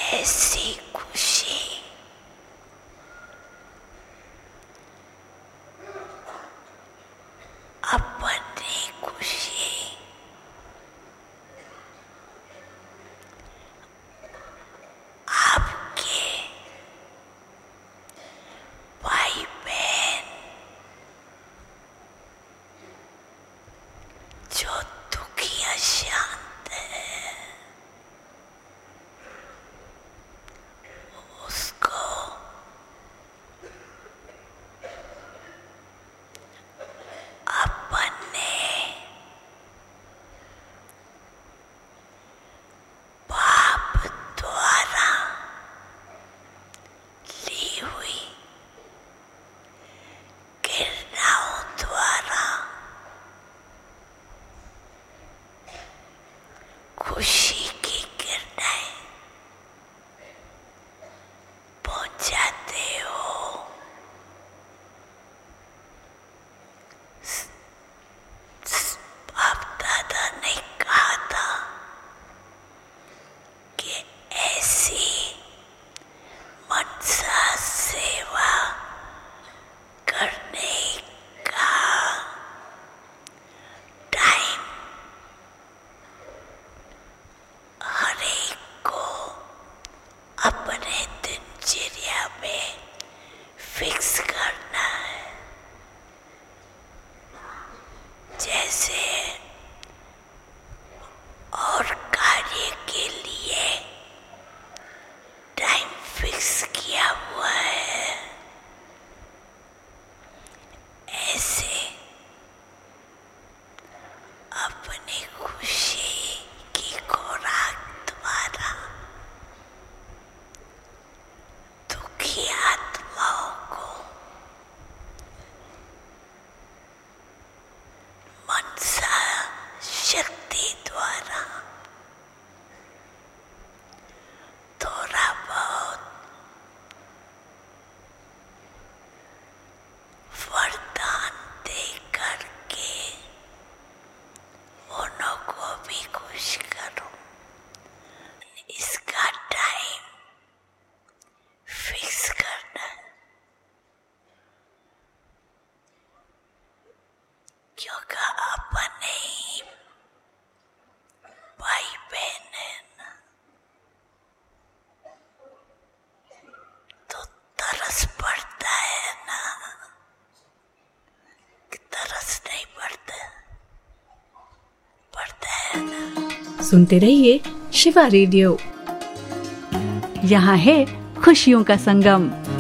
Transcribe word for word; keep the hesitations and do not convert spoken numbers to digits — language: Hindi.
ऐसी खुशी अपनी खुशी आपके भाई बहन जो दुखी अशांत है उसको अपने बाप द्वारा ली हुई किरणाओं द्वारा खुशी की किरणें पहुंचाते हो। बाप दादा ने कहा था कि ऐसी मनसा सेवा करने का टाइम हर एक को अपने दिनचर्या में फिक्स करना है। जैसे और कार्य के लिए टाइम फिक्स किया हुआ है, ऐसे अपनी खुशी की खुराक द्वारा दुखी आत्माओं को मनसा शक्ति द्वारा थोड़ा बहुत वरदान दे करके उन्हों को भी खुश करो। इसका टाइम फिक्स करना, क्योंकि अपने ही भाई बहन है ना, तो तरस पड़ता है ना, कि तरस नहीं पड़ता पड़ता है ना। सुनते रहिए शिवा रेडियो, यहाँ है खुशियों का संगम।